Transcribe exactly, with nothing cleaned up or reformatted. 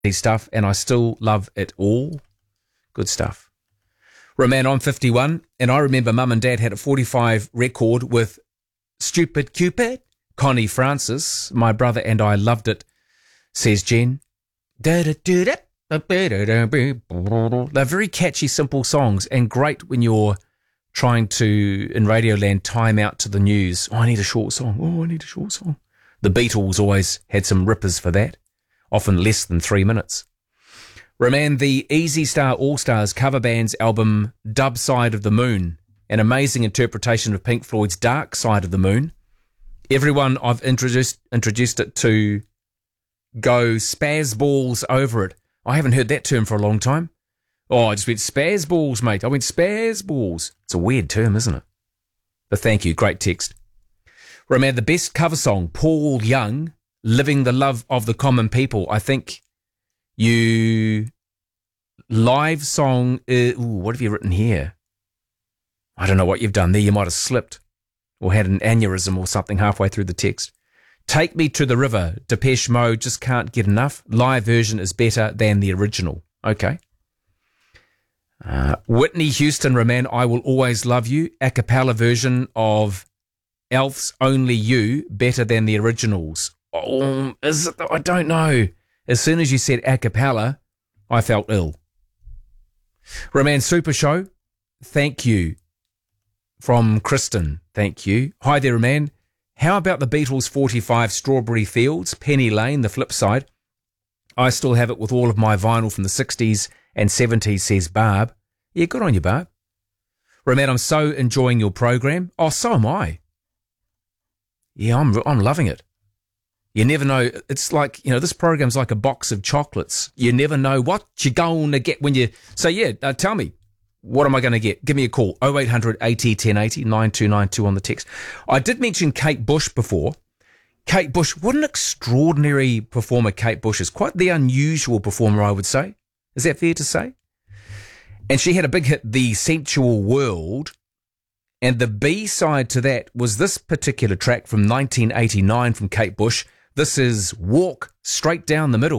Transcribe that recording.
stuff, and I still love it all. Good stuff. Roman, I'm fifty-one, and I remember Mum and Dad had a forty-five record with Stupid Cupid, Connie Francis. My brother and I loved it, says Jen. They're very catchy, simple songs, and great when you're trying to, in Radioland, time out to the news. Oh, I need a short song. Oh, I need a short song. The Beatles always had some rippers for that, often less than three minutes. Roman, the Easy Star All-Stars cover band's album Dub Side of the Moon, an amazing interpretation of Pink Floyd's Dark Side of the Moon. Everyone I've introduced introduced it to go spaz balls over it. I haven't heard that term for a long time. Oh, I just went spaz balls, mate. I went spaz balls. It's a weird term, isn't it? But thank you. Great text. Roman, the best cover song, Paul Young, Living the Love of the Common People. I think you live song. Uh, ooh, what have you written here? I don't know what you've done there. You might have slipped or had an aneurysm or something halfway through the text. Take Me to the River, Depeche Mode, just can't get enough. Live version is better than the original. Okay. Uh, Whitney Houston, Roman, I Will Always Love You, a cappella version of Elf's Only You, better than the originals. Oh, is it? I don't know. As soon as you said a cappella, I felt ill. Roman Super Show, thank you. From Kristen, thank you. Hi there, Roman. How about the Beatles forty-five Strawberry Fields, Penny Lane, the flip side? I still have it with all of my vinyl from the sixties and seventies, says Barb. Yeah, good on you, Barb. Roman, I'm so enjoying your program. Oh, so am I. Yeah, I'm I'm loving it. You never know. It's like, you know, this program's like a box of chocolates. You never know what you're going to get when you... So, yeah, uh, tell me, what am I going to get? Give me a call, oh eight hundred eighty ten eighty, nine two nine two on the text. I did mention Kate Bush before. Kate Bush, what an extraordinary performer Kate Bush is. Quite the unusual performer, I would say. Is that fair to say? And she had a big hit, The Sensual World. And the B-side to that was this particular track from nineteen eighty-nine from Kate Bush. This is Walk Straight Down the Middle.